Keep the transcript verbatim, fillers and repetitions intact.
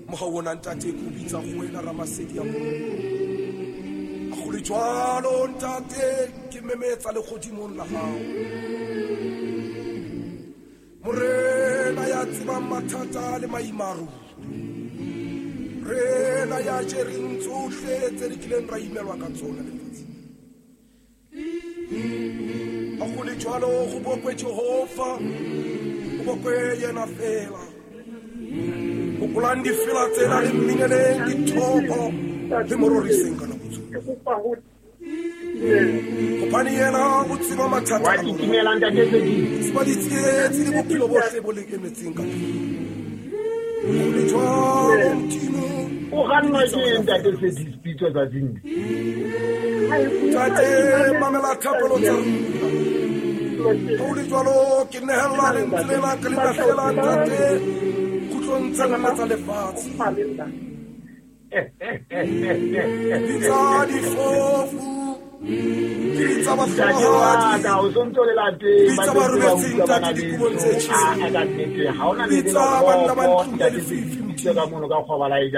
Mohawona ntate ko bitsa go wena Ramasedi ya mo. A go le jwalo ntate ke memetsa le godimong la gago. Morena ya tsiba mathata le maimaru. Rena ya jereng tsohle tse di kileng ra imelwa ka tsona lefatshe. A go le jwalo go bokwe Jehova, go bokwe yena fela. Go polandi fela tsela le mineleng dithoko le mororiseng kana botso. Go pani yena go tsiba mathata. Wa itimela ntate Fedi. Tsiba ditsietsi le bophelo bohle bo le emetseng ka pele. Go le jwalo mtimo. O ganna ke ntate Fedi spitso tsa dindi. Tate mamela thapelo tsa. Go le jwalo ke nehela le ntsela ka le mahlela ntate. Kutlontsha nna tsa lefatshe. Ditsa difofu. Ditsa bahlahadi. Ka o sontso le late ba Ditsa barubetsing tate dikubong tse tjhesang. a ka nnete ha ona le Ditsa banna ba ntlong ya lefifi motho ka mono ka kgwaba la